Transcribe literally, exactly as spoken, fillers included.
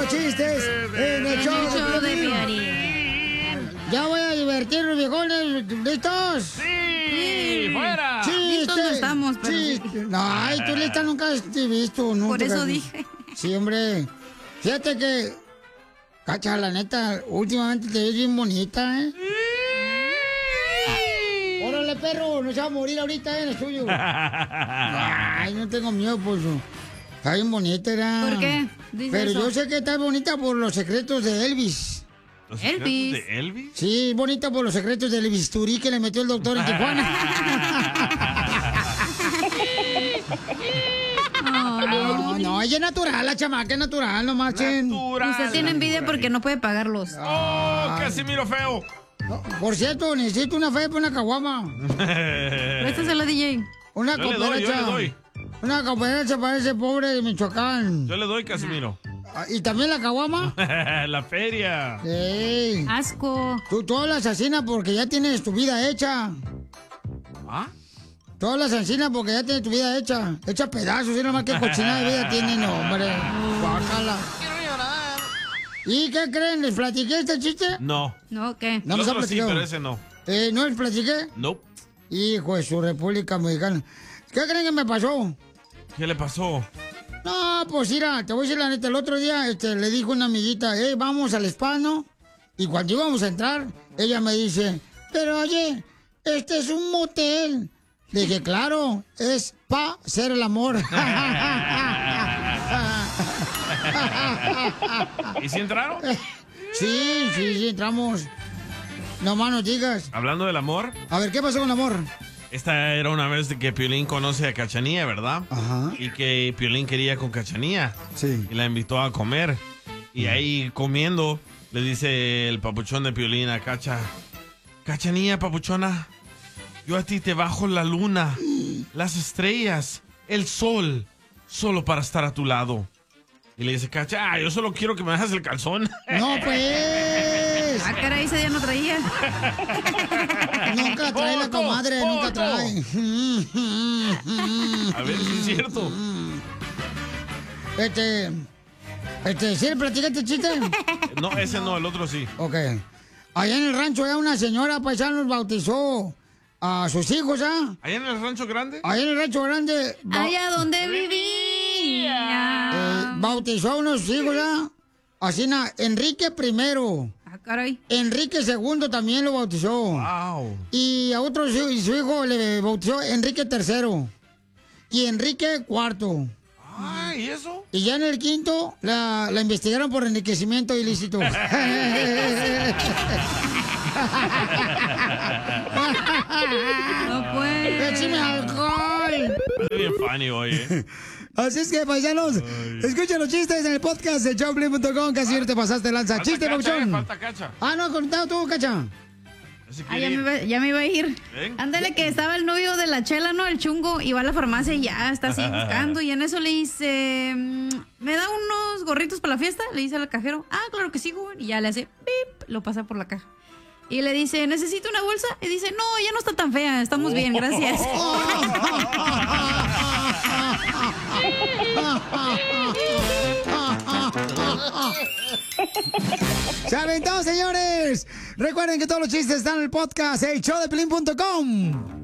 los chistes en el show de Piolín. Ya voy a divertir los viejones. ¿Listos? ¡Sí! ¡Fuera! ¡Listos no estamos, pero sí. No, ay, tú lista nunca has visto. Nunca. Por eso dije. Sí, hombre. Fíjate que... Cacha, la neta, últimamente te ves bien bonita, ¿eh? ¡Órale, perro! No se va a morir ahorita, ¿eh? En el suyo. Ay, no tengo miedo, pues. Está bien bonita, era. ¿Por qué? Dice Pero eso. yo sé que está bonita por los secretos de Elvis. ¿Los secretos Elvis. de Elvis? Sí, bonita por los secretos del bisturí que le metió el doctor en Tijuana. No, no, ella es natural, la chamaca es natural, no marchen. Natural. Usted tiene envidia porque no puede pagarlos. ¡Oh, Casimiro feo! No, por cierto, necesito una fe para una caguama. Préstasela, D J. Una Yo le doy, yo le cooperacha. doy. Una cooperacha para ese pobre de Michoacán. Yo le doy, Casimiro. Ah, ¿y también la caguama? La feria. Ey. Asco. Tú, tú hablas asesina porque ya tienes tu vida hecha. ¿Ah? Tú hablas asesina porque ya tienes tu vida hecha. Hecha pedazos, y nomás que cochinada de vida tienen, hombre. Guácala. Quiero llorar. ¿Y qué creen? ¿Les platiqué este chiste? No. ¿No qué? No El nos ha otro sí, platicado. pero ese no. Eh, ¿No les platiqué? Nope. Hijo de su República Mexicana. ¿Qué creen que me pasó? ¿Qué le pasó? No, pues mira, te voy a decir la neta. El otro día este, le dijo una amiguita, hey, vamos al spa, ¿no? Y cuando íbamos a entrar, ella me dice, pero oye, este es un motel. Le dije, claro, es pa' ser el amor. ¿Y si entraron? Sí, sí, sí, entramos. No más nos digas. Hablando del amor, A ver, ¿qué pasó con el amor? esta era una vez de que Piolín conoce a Cachanía, ¿verdad? Ajá. Y que Piolín quería con Cachanía. Sí. Y la invitó a comer. Y ahí comiendo, le dice el papuchón de Piolín a Cacha, Cachanía, papuchona, yo a ti te bajo la luna, las estrellas, el sol, solo para estar a tu lado. Y le dice Cacha, ah, yo solo quiero que me dejes el calzón. No, pues. Ah, caray, ese día no traía. Nunca trae la Foto, comadre, nunca foto. trae. A ver si es cierto. Este. Este, ¿sí le platicaste el chiste? No, ese no, el otro sí. Ok. Allá en el rancho, allá una señora paisano bautizó a sus hijos, ¿ah? ¿Allá en el rancho grande? Allá en el rancho grande. ba- Allá donde vivía. eh, bautizó a unos hijos, ¿ah? Así, na, Enrique primero. Ah, caray. Enrique segundo también lo bautizó. Wow. Y a otro su, su hijo le bautizó Enrique tercero. Y Enrique cuarto. Ah, ¿y eso? Y ya en el quinto la, la investigaron por enriquecimiento ilícito. No puede. ¡Écheme alcohol! Es bien funny hoy, ¿eh? Así es que, paisanos, escuchen los chistes en el podcast de showplay punto com. Casi no te pasaste lanza. Falta ¡Chiste, Cacha, eh, pauchón! falta Cacha. Ah, no, contado tú, Cacha. Ese Ah, quiere ya me, ir. iba, ya me iba a ir. Ven. Ándale, que estaba el novio de la chela, ¿no? El chungo, y va a la farmacia y ya está así buscando. Y en eso le dice, mm, ¿me da unos gorritos para la fiesta? Le dice al cajero, ah, claro que sí, joven. Y ya le hace, pip, lo pasa por la caja. Y le dice, ¿necesito una bolsa? Y dice, no, ya no está tan fea, estamos bien, gracias. ¡Se aventó, señores! Recuerden que todos los chistes están en el podcast, el show de Piolín punto com.